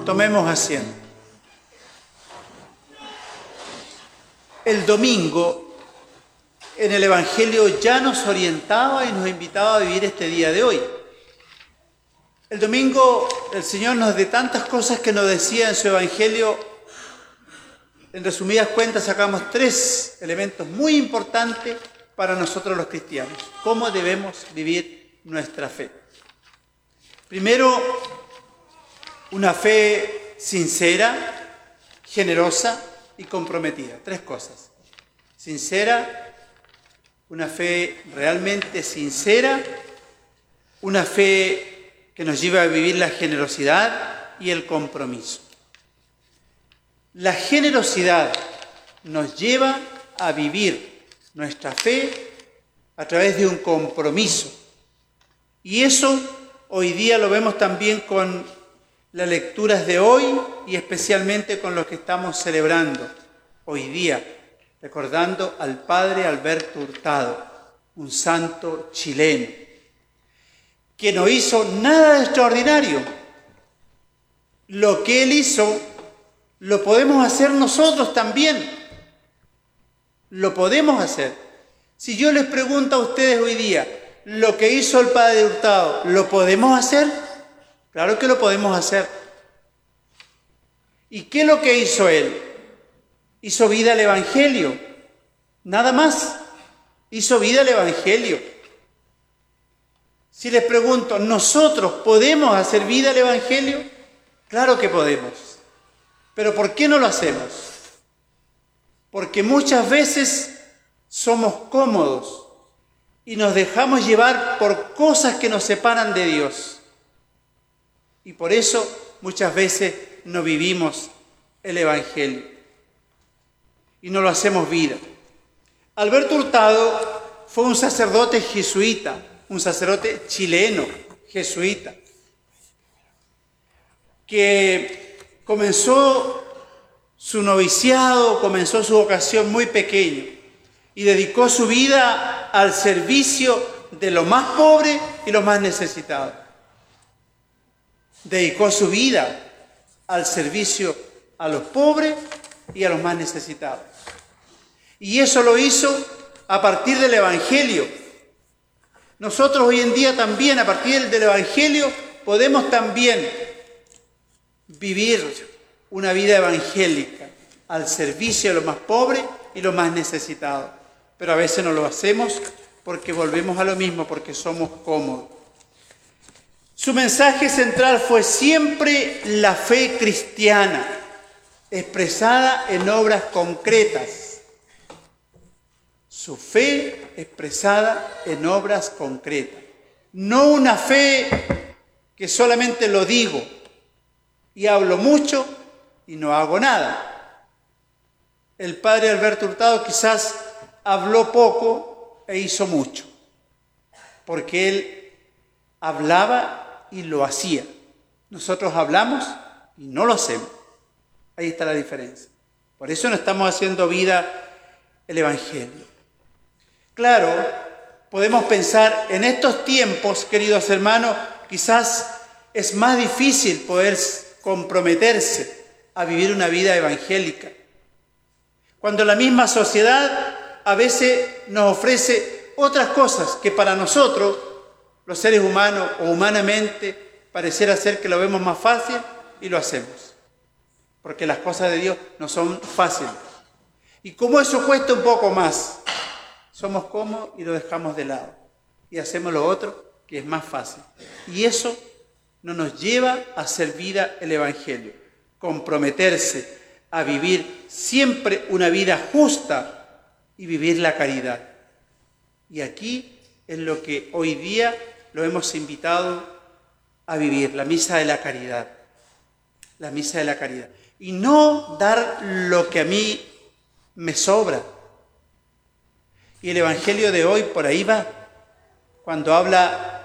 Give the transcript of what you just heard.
Tomemos asiento. El domingo en el Evangelio ya nos orientaba y nos invitaba a vivir este día de hoy. El domingo el Señor nos de tantas cosas que nos decía en su Evangelio, en resumidas cuentas sacamos 3 elementos muy importantes para nosotros los cristianos. ¿Cómo debemos vivir nuestra fe? Primero, una fe sincera, generosa y comprometida. 3 cosas. Sincera, una fe realmente sincera, una fe que nos lleva a vivir la generosidad y el compromiso. La generosidad nos lleva a vivir nuestra fe a través de un compromiso. Y eso hoy día lo vemos también con las lecturas de hoy y especialmente con lo que estamos celebrando hoy día, recordando al padre Alberto Hurtado, un santo chileno, que no hizo nada de extraordinario. Lo que él hizo, lo podemos hacer nosotros también. Lo podemos hacer. Si yo les pregunto a ustedes hoy día, lo que hizo el padre Hurtado, ¿lo podemos hacer? Claro que lo podemos hacer. ¿Y qué es lo que hizo él? Hizo vida al Evangelio. Nada más. Hizo vida al Evangelio. Si les pregunto, ¿nosotros podemos hacer vida al Evangelio? Claro que podemos. ¿Pero por qué no lo hacemos? Porque muchas veces somos cómodos y nos dejamos llevar por cosas que nos separan de Dios. Y por eso muchas veces no vivimos el Evangelio y no lo hacemos vida. Alberto Hurtado fue un sacerdote jesuita, un sacerdote chileno, jesuita, que comenzó su noviciado, comenzó su vocación muy pequeño y dedicó su vida al servicio de los más pobres y los más necesitados. Dedicó su vida al servicio a los pobres y a los más necesitados. Y eso lo hizo a partir del Evangelio. Nosotros hoy en día también, a partir del Evangelio, podemos también vivir una vida evangélica al servicio de los más pobres y los más necesitados. Pero a veces no lo hacemos porque volvemos a lo mismo, porque somos cómodos. Su mensaje central fue siempre la fe cristiana, expresada en obras concretas. Su fe expresada en obras concretas. No una fe que solamente lo digo y hablo mucho y no hago nada. El padre Alberto Hurtado quizás habló poco e hizo mucho, porque él hablaba y lo hacía. Nosotros hablamos y no lo hacemos. Ahí está la diferencia. Por eso no estamos haciendo vida el Evangelio. Claro, podemos pensar en estos tiempos, queridos hermanos, quizás es más difícil poder comprometerse a vivir una vida evangélica. Cuando la misma sociedad a veces nos ofrece otras cosas que para nosotros, los seres humanos o humanamente, pareciera ser que lo vemos más fácil y lo hacemos. Porque las cosas de Dios no son fáciles. Y como eso cuesta un poco más, somos cómodos y lo dejamos de lado. Y hacemos lo otro que es más fácil. Y eso no nos lleva a hacer vida el Evangelio. Comprometerse a vivir siempre una vida justa y vivir la caridad. Y aquí es lo que hoy día lo hemos invitado a vivir, la misa de la caridad. La misa de la caridad. Y no dar lo que a mí me sobra. Y el Evangelio de hoy por ahí va, cuando habla